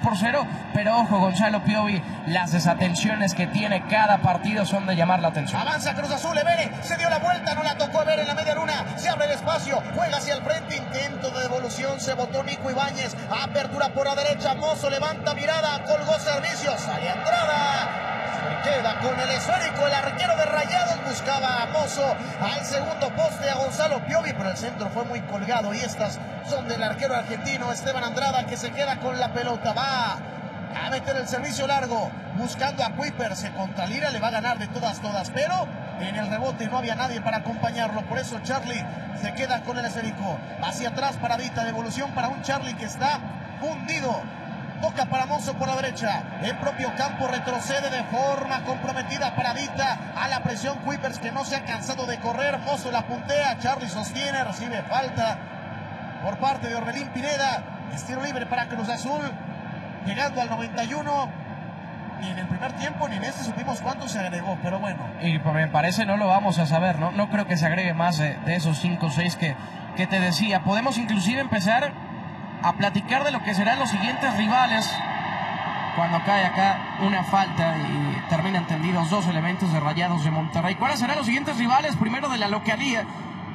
2-0, pero ojo, Gonzalo Piovi, las desatenciones que tiene cada partido son de llamar la atención. Avanza Cruz Azul, Evere, se dio la vuelta, no la tocó Evere en la media luna, se abre el espacio, juega hacia el frente, intento de devolución, se botó Nico Ibáñez, apertura por la derecha, Mozo levanta mirada, colgó servicio, sale Andrada. Se queda con el esférico, el arquero de Rayados buscaba a Mozo al segundo poste, a Gonzalo Piovi, pero el centro fue muy colgado y estas son del arquero argentino Esteban Andrada, que se queda con la pelota. Va a meter el servicio largo buscando a Kuipers, se contra Lira, le va a ganar de todas, pero en el rebote no había nadie para acompañarlo, por eso Charlie se queda con el esférico, hacia atrás paradita, devolución para un Charlie que está fundido. Toca para Mozo por la derecha. El propio campo retrocede de forma comprometida. Paradita a la presión. Kuipers, que no se ha cansado de correr. Mozo la puntea. Charlie sostiene. Recibe falta por parte de Orbelín Pineda. Estiro libre para Cruz Azul. Llegando al 91. Ni en el primer tiempo ni en este supimos cuánto se agregó. Pero bueno. Y me parece no lo vamos a saber. No creo que se agregue más de esos 5 o 6 que te decía. Podemos inclusive empezar a platicar de lo que serán los siguientes rivales cuando cae acá una falta y terminan tendidos 2 elementos de Rayados de Monterrey. ¿Cuáles serán los siguientes rivales? Primero de la localía.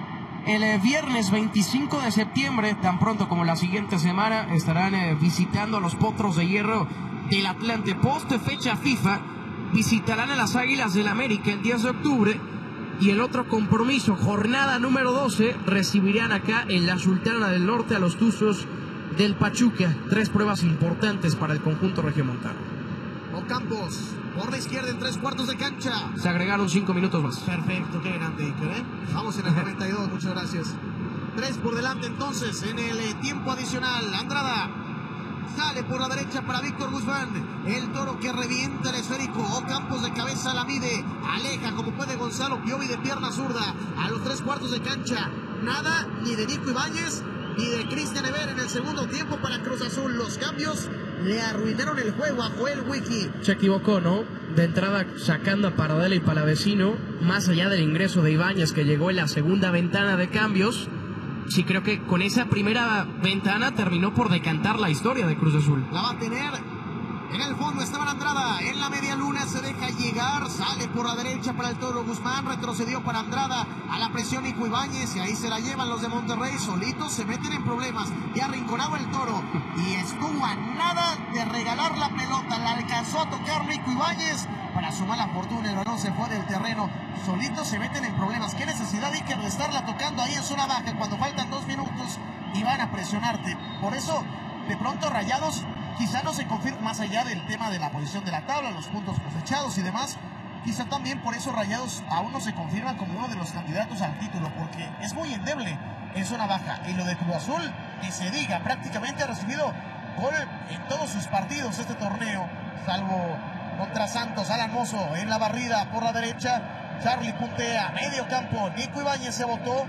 El viernes 25 de septiembre, tan pronto como la siguiente semana, estarán visitando a los Potros de Hierro del Atlante. Post fecha FIFA, visitarán a las Águilas del América el 10 de octubre. Y el otro compromiso, jornada número 12, recibirán acá en la Sultana del Norte a los Tuzos del Pachuca. 3 pruebas importantes para el conjunto regiomontano. Ocampos, por la izquierda en 3/4 de cancha. Se agregaron 5 minutos más. Perfecto, qué grande, Iker, ¿eh? Vamos en el 92, muchas gracias. 3 por delante entonces en el tiempo adicional. Andrada sale por la derecha para Víctor Guzmán. El Toro que revienta el esférico. Ocampos de cabeza la mide. Aleja como puede Gonzalo Piovi de pierna zurda. A los 3/4 de cancha. Nada ni de Nico Ibáñez ni de Cristian Ever en el segundo tiempo para Cruz Azul. Los cambios le arruinaron el juego a Joel Wiki. Se equivocó, ¿no? De entrada sacando a Paradela y Palavecino, más allá del ingreso de Ibáñez que llegó en la segunda ventana de cambios. Sí, creo que con esa primera ventana terminó por decantar la historia de Cruz Azul. La va a tener en el fondo Esteban Andrada, en la media luna se deja llegar, sale por la derecha para el Toro Guzmán, retrocedió para Andrada, a la presión Nico Ibáñez y ahí se la llevan los de Monterrey, solitos se meten en problemas, y arrinconado el Toro y estuvo a nada de regalar la pelota, la alcanzó a tocar Nico Ibáñez, para su mala fortuna el balón se fue del terreno, solitos se meten en problemas. Qué necesidad, Iker, de estarla tocando ahí en zona baja cuando faltan 2 minutos y van a presionarte. Por eso de pronto Rayados quizá no se confirma, más allá del tema de la posición de la tabla, los puntos cosechados y demás, quizá también por eso Rayados aún no se confirma como uno de los candidatos al título, porque es muy endeble en zona baja. Y lo de Cruz Azul, que se diga, prácticamente ha recibido gol en todos sus partidos este torneo, salvo contra Santos. Alan Mozo en la barrida por la derecha, Charlie puntea, medio campo, Nico Ibáñez se botó,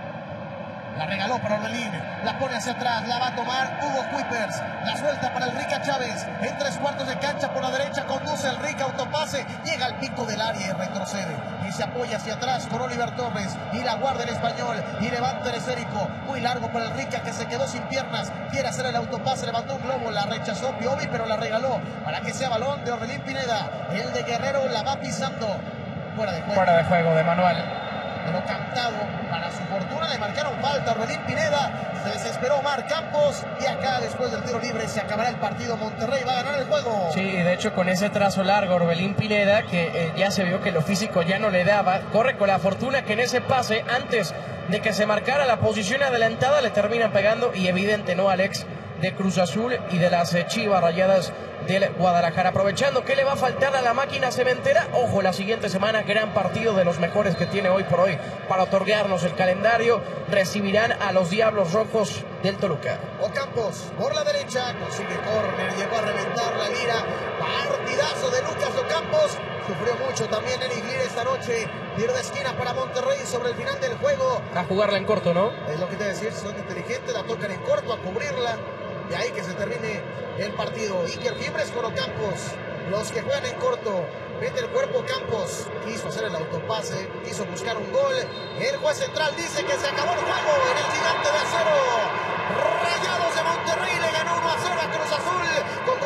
la regaló para Orbelín, la pone hacia atrás, la va a tomar Hugo Kuipers, la suelta para el Rica Chávez, en 3/4 de cancha por la derecha, conduce el Rica, autopase, llega al pico del área y retrocede, y se apoya hacia atrás con Oliver Torres, y la guarda el español, y levanta el esférico, muy largo para el Rica que se quedó sin piernas, quiere hacer el autopase, levantó un globo, la rechazó Piovi, pero la regaló, para que sea balón de Orbelín Pineda, el de Guerrero la va pisando, fuera de juego de manual. Pero cantado, para su fortuna le marcaron falta a Orbelín Pineda, se desesperó Omar Campos y acá después del tiro libre se acabará el partido. Monterrey va a ganar el juego. Sí, de hecho con ese trazo largo Orbelín Pineda que ya se vio que lo físico ya no le daba, corre con la fortuna que en ese pase antes de que se marcara la posición adelantada le terminan pegando y evidente, ¿no? Alex, de Cruz Azul y de las Chivas Rayadas del Guadalajara. Aprovechando que le va a faltar a la máquina cementera, ojo, la siguiente semana gran partido de los mejores que tiene hoy por hoy para otorgarnos el calendario, recibirán a los Diablos Rojos del Toluca. Ocampos por la derecha, consigue córner, llegó a reventar la Lira, partidazo de Lucas Ocampos, sufrió mucho también Eric Lira esta noche, tiro de esquina para Monterrey sobre el final del juego. A jugarla en corto, ¿no? Es lo que te decía, son inteligentes, la tocan en corto, a cubrirla, de ahí que se termine el partido. Iker Fiebres con Ocampos, los que juegan en corto, mete el cuerpo Campos, quiso hacer el autopase, quiso buscar un gol, el juez central dice que se acabó el juego en el Gigante de Acero, Rayados de Monterrey le ganó 1-0 a Cruz Azul, con